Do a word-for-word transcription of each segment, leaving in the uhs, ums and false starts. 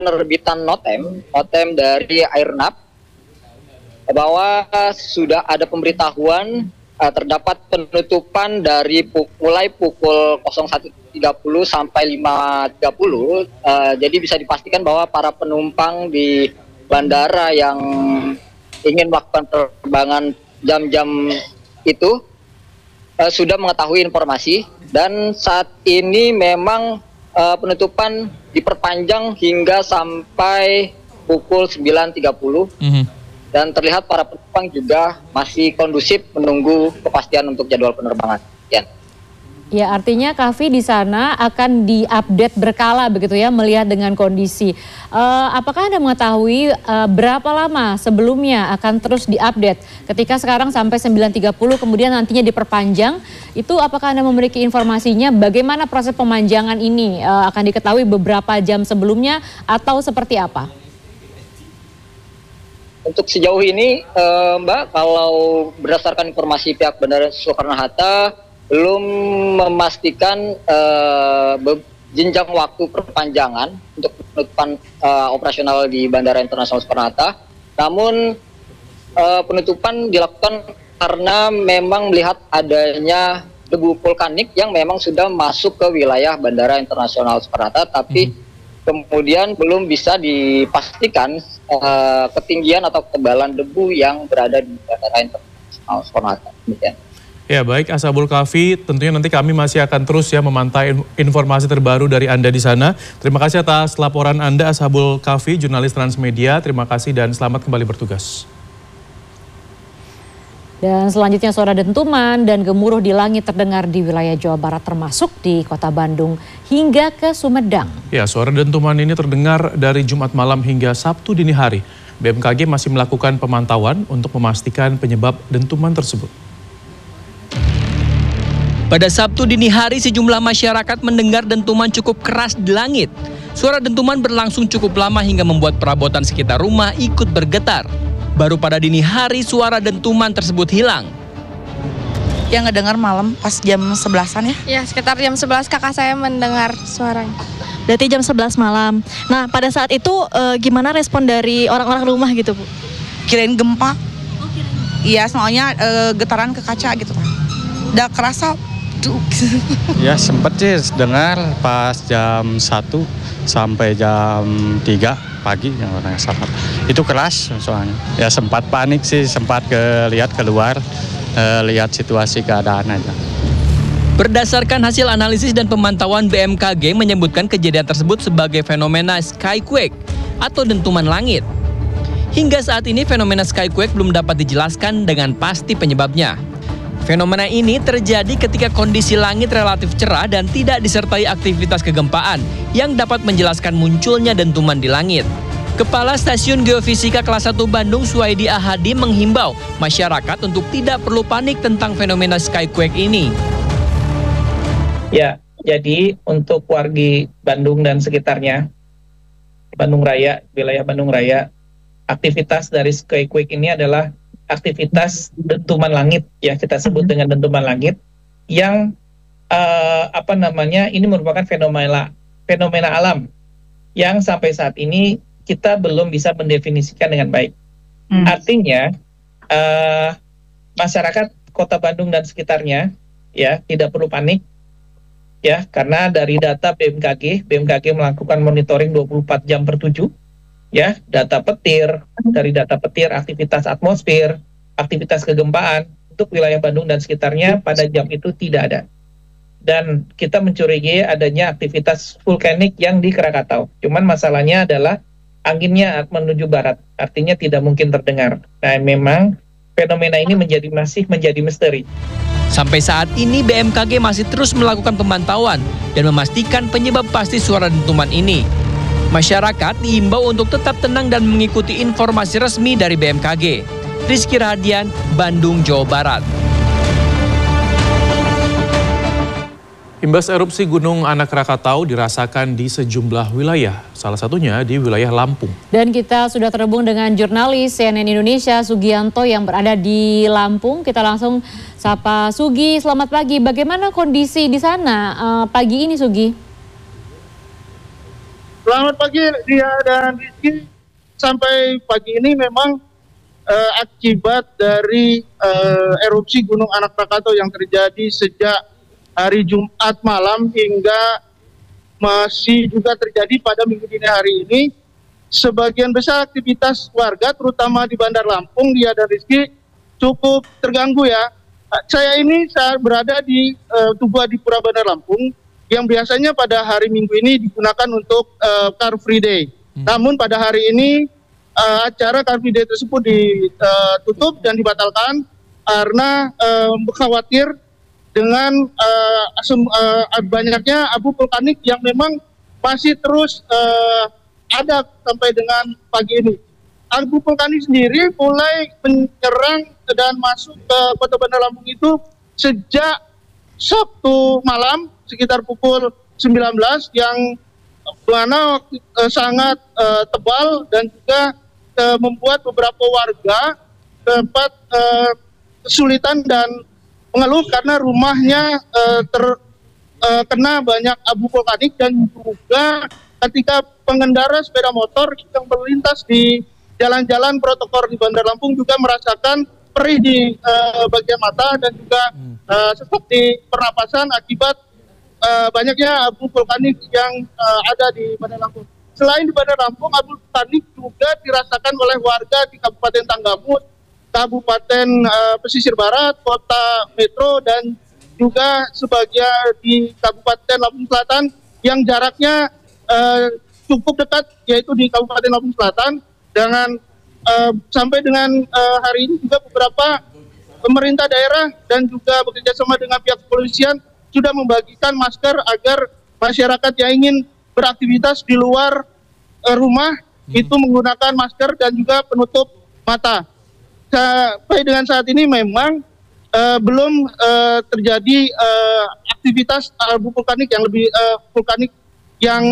penerbitan notem, notem dari Airnav bahwa sudah ada pemberitahuan uh, terdapat penutupan dari pu mulai pukul nol satu tiga puluh sampai lima tiga puluh. Uh, jadi bisa dipastikan bahwa para penumpang di bandara yang ingin melakukan penerbangan jam-jam itu uh, sudah mengetahui informasi, dan saat ini memang uh, penutupan diperpanjang hingga sampai pukul sembilan tiga puluh. Mm-hmm. Dan terlihat para penumpang juga masih kondusif menunggu kepastian untuk jadwal penerbangan. Ya, ya artinya Kavi di sana akan diupdate berkala begitu ya, melihat dengan kondisi. Uh, apakah Anda mengetahui uh, berapa lama sebelumnya akan terus diupdate? Ketika sekarang sampai sembilan tiga puluh kemudian nantinya diperpanjang, itu apakah Anda memiliki informasinya bagaimana proses pemanjangan ini? Uh, akan diketahui beberapa jam sebelumnya atau seperti apa? Untuk sejauh ini, eh, Mbak, kalau berdasarkan informasi pihak Bandara Soekarno-Hatta, belum memastikan eh, jenjang waktu perpanjangan untuk penutupan eh, operasional di Bandara Internasional Soekarno-Hatta. Namun eh, penutupan dilakukan karena memang melihat adanya debu vulkanik yang memang sudah masuk ke wilayah Bandara Internasional Soekarno-Hatta, tapi hmm. kemudian belum bisa dipastikan uh, ketinggian atau ketebalan debu yang berada di Bandara Internasional Soekarno-Hatta. Ya baik, Ashabul Kafi, tentunya nanti kami masih akan terus ya memantau informasi terbaru dari Anda di sana. Terima kasih atas laporan Anda, Ashabul Kafi, jurnalis Transmedia. Terima kasih dan selamat kembali bertugas. Dan selanjutnya suara dentuman dan gemuruh di langit terdengar di wilayah Jawa Barat termasuk di kota Bandung hingga ke Sumedang. Ya, suara dentuman ini terdengar dari Jumat malam hingga Sabtu dini hari. B M K G masih melakukan pemantauan untuk memastikan penyebab dentuman tersebut. Pada Sabtu dini hari sejumlah masyarakat mendengar dentuman cukup keras di langit. Suara dentuman berlangsung cukup lama hingga membuat perabotan sekitar rumah ikut bergetar. Baru pada dini hari suara dentuman tersebut hilang. Yang ngedengar malam pas jam sebelasan ya? Ya, sekitar jam sebelas kakak saya mendengar suaranya. Berarti jam sebelas malam. Nah, pada saat itu e, gimana respon dari orang-orang rumah gitu, Bu? Kirain gempa. Oh, kirain. Iya, soalnya e, getaran ke kaca gitu kan. Udah kerasa. Ya, sempet sih dengar pas jam satu sampai jam tiga pagi yang orangnya salah. Itu keras soalnya. Ya sempat panik sih, sempat ke lihat keluar, eh, lihat situasi keadaan aja. Berdasarkan hasil analisis dan pemantauan B M K G menyebutkan kejadian tersebut sebagai fenomena skyquake atau dentuman langit. Hingga saat ini fenomena skyquake belum dapat dijelaskan dengan pasti penyebabnya. Fenomena ini terjadi ketika kondisi langit relatif cerah dan tidak disertai aktivitas kegempaan yang dapat menjelaskan munculnya dentuman di langit. Kepala Stasiun Geofisika Kelas satu Bandung, Suwaidi Ahadi, menghimbau masyarakat untuk tidak perlu panik tentang fenomena skyquake ini. Ya, jadi untuk wargi Bandung dan sekitarnya, Bandung Raya, wilayah Bandung Raya, aktivitas dari skyquake ini adalah aktivitas dentuman langit, ya kita sebut dengan dentuman langit, yang uh, apa namanya ini merupakan fenomena fenomena alam yang sampai saat ini kita belum bisa mendefinisikan dengan baik. Hmm. Artinya uh, masyarakat Kota Bandung dan sekitarnya ya tidak perlu panik ya, karena dari data B M K G, B M K G melakukan monitoring dua puluh empat jam per tujuh. Ya, data petir, dari data petir, aktivitas atmosfer, aktivitas kegempaan untuk wilayah Bandung dan sekitarnya pada jam itu tidak ada. Dan kita mencurigai adanya aktivitas vulkanik yang di Krakatau. Cuman masalahnya adalah anginnya menuju barat, artinya tidak mungkin terdengar. Nah, memang fenomena ini menjadi masih menjadi misteri. Sampai saat ini B M K G masih terus melakukan pemantauan dan memastikan penyebab pasti suara dentuman ini. Masyarakat diimbau untuk tetap tenang dan mengikuti informasi resmi dari B M K G. Rizky Radian, Bandung, Jawa Barat. Imbas erupsi Gunung Anak Krakatau dirasakan di sejumlah wilayah, salah satunya di wilayah Lampung. Dan kita sudah terhubung dengan jurnalis C N N Indonesia Sugianto yang berada di Lampung. Kita langsung sapa Sugi, selamat pagi. Bagaimana kondisi di sana uh, pagi ini, Sugi? Selamat pagi Ria dan Rizky. Sampai pagi ini memang uh, akibat dari uh, erupsi Gunung Anak Rakatau yang terjadi sejak hari Jumat malam hingga masih juga terjadi pada minggu dini hari ini, sebagian besar aktivitas warga terutama di Bandar Lampung, Ria dan Rizky, cukup terganggu ya. Saya ini saat berada di uh, Tugu Adipura Bandar Lampung yang biasanya pada hari Minggu ini digunakan untuk uh, Car Free Day. Hmm. Namun pada hari ini uh, acara Car Free Day tersebut ditutup dan dibatalkan karena uh, khawatir dengan uh, asum, uh, banyaknya abu vulkanik yang memang masih terus uh, ada sampai dengan pagi ini. Abu vulkanik sendiri mulai menyerang dan masuk ke Kota Bandar Lampung itu sejak Sabtu malam sekitar pukul sembilan belas yang mana uh, sangat uh, tebal dan juga uh, membuat beberapa warga dapat uh, kesulitan dan mengeluh karena rumahnya uh, terkena uh, banyak abu vulkanik, dan juga ketika pengendara sepeda motor yang melintas di jalan-jalan protokol di Bandar Lampung juga merasakan perih di uh, bagian mata dan juga uh, sesak di pernapasan akibat Uh, banyaknya abu vulkanik yang uh, ada di Bandar Lampung. Selain di Bandar Lampung, abu vulkanik juga dirasakan oleh warga di Kabupaten Tanggamus, Kabupaten uh, Pesisir Barat, Kota Metro, dan juga sebagian di Kabupaten Lampung Selatan yang jaraknya uh, cukup dekat, yaitu di Kabupaten Lampung Selatan. Dengan uh, sampai dengan uh, hari ini juga beberapa pemerintah daerah dan juga bekerja sama dengan pihak kepolisian sudah membagikan masker agar masyarakat yang ingin beraktivitas di luar uh, rumah hmm. itu menggunakan masker dan juga penutup mata. Sampai dengan saat ini memang uh, belum uh, terjadi uh, aktivitas abu vulkanik yang lebih uh, vulkanik yang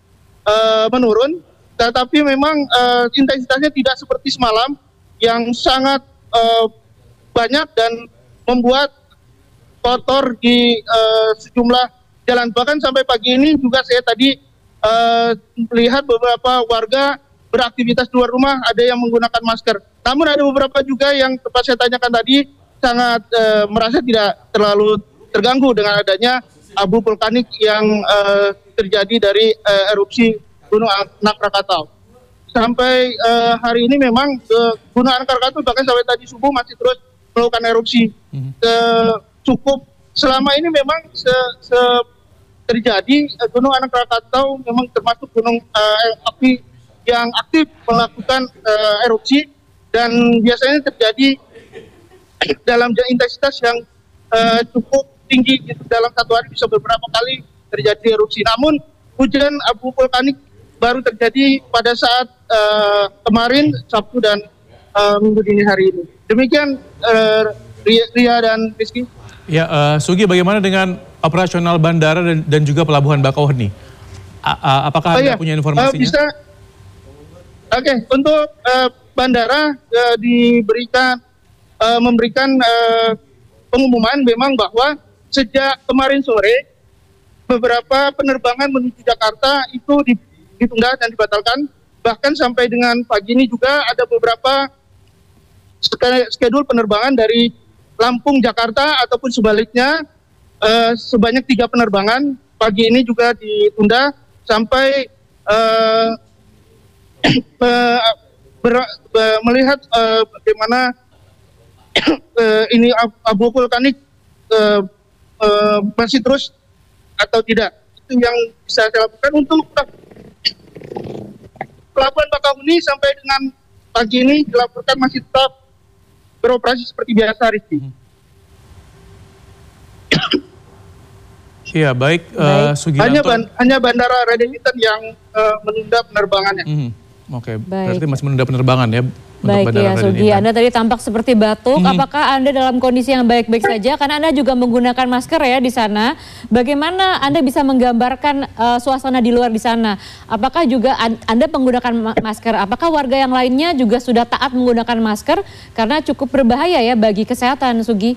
uh, menurun, tetapi memang uh, intensitasnya tidak seperti semalam yang sangat uh, banyak dan membuat kotor di uh, sejumlah jalan. Bahkan sampai pagi ini juga saya tadi uh, melihat beberapa warga beraktivitas di luar rumah ada yang menggunakan masker. Namun ada beberapa juga yang tempat saya tanyakan tadi sangat uh, merasa tidak terlalu terganggu dengan adanya abu vulkanik yang uh, terjadi dari uh, erupsi Gunung Anak Rakatau. Sampai uh, hari ini memang uh, Gunung Anak Rakatau bahkan sampai tadi subuh masih terus melakukan erupsi. Hmm. Uh, cukup selama ini memang se, se terjadi uh, Gunung Anak Rakatau memang termasuk gunung uh, api yang aktif melakukan uh, erupsi, dan biasanya terjadi dalam intensitas yang uh, cukup tinggi gitu, dalam satu hari bisa beberapa kali terjadi erupsi. Namun hujan abu vulkanik baru terjadi pada saat uh, kemarin Sabtu dan uh, minggu dini hari ini. Demikian uh, Ria, Ria dan Rizky. Ya, uh, Sugi, bagaimana dengan operasional bandara dan, dan juga pelabuhan Bakauheni? A- a- apakah oh, Anda iya. punya informasinya? Uh, bisa. Oke, okay. Untuk uh, bandara uh, diberikan uh, memberikan uh, pengumuman memang bahwa sejak kemarin sore beberapa penerbangan menuju Jakarta itu ditunda dan dibatalkan. Bahkan sampai dengan pagi ini juga ada beberapa schedule penerbangan dari Lampung, Jakarta ataupun sebaliknya uh, sebanyak tiga penerbangan pagi ini juga ditunda sampai uh, uh, ber, uh, melihat uh, bagaimana uh, ini abu vulkanik uh, uh, masih terus atau tidak. Itu yang bisa saya lakukan. Untuk pelabuhan Bakauheni sampai dengan pagi ini dilaporkan masih tetap beroperasi seperti biasa, Rizky. Iya, baik, baik. Uh, Sugianto. Hanya, ban, hanya Bandara Raden Inten yang uh, menunda penerbangannya. Mm-hmm. Oke, okay. Berarti masih menunda penerbangan ya. Baik ya, Sugi. Anda tadi tampak seperti batuk. Mm-hmm. Apakah Anda dalam kondisi yang baik-baik saja? Karena Anda juga menggunakan masker ya di sana. Bagaimana Anda bisa menggambarkan uh, suasana di luar di sana? Apakah juga Anda menggunakan masker? Apakah warga yang lainnya juga sudah taat menggunakan masker? Karena cukup berbahaya ya bagi kesehatan, Sugi.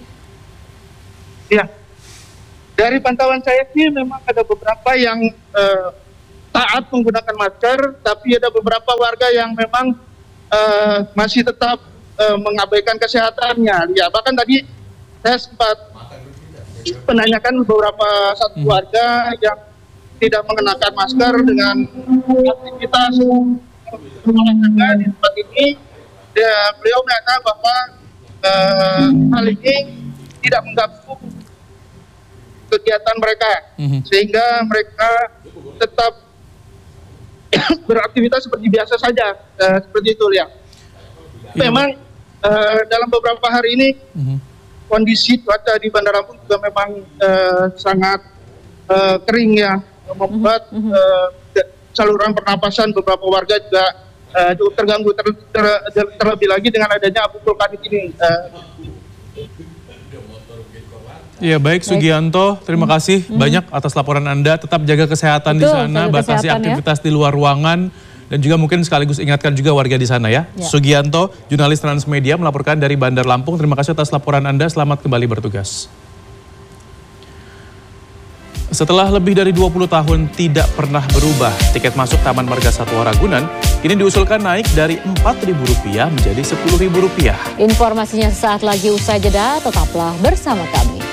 Iya. Dari pantauan saya sih memang ada beberapa yang uh, taat menggunakan masker, tapi ada beberapa warga yang memang uh, masih tetap uh, mengabaikan kesehatannya. Ya, bahkan tadi saya sempat menanyakan beberapa satu warga yang tidak mengenakan masker dengan aktivitas olahraga di tempat ini. Ya, beliau mengatakan bahwa uh, hal ini tidak mengganggu kegiatan mereka, mm-hmm. sehingga mereka tetap beraktivitas seperti biasa saja, uh, seperti itu ya. Memang uh, dalam beberapa hari ini mm-hmm. kondisi cuaca di Bandar Lampung juga memang uh, sangat uh, kering ya, membuat mm-hmm. uh, saluran pernapasan beberapa warga juga uh, cukup terganggu, ter, ter, ter, terlebih lagi dengan adanya abu vulkanik ini. Uh, Ya baik Sugianto, terima kasih hmm. banyak atas laporan Anda. Tetap jaga kesehatan Betul, di sana, batasi aktivitas ya. di luar ruangan, dan juga mungkin sekaligus ingatkan juga warga di sana ya. ya. Sugianto, jurnalis Transmedia melaporkan dari Bandar Lampung. Terima kasih atas laporan Anda, selamat kembali bertugas. Setelah lebih dari dua puluh tahun tidak pernah berubah, tiket masuk Taman Marga Satwa Ragunan kini diusulkan naik dari empat ribu rupiah menjadi sepuluh ribu rupiah. Informasinya saat lagi usai jeda, tetaplah bersama kami.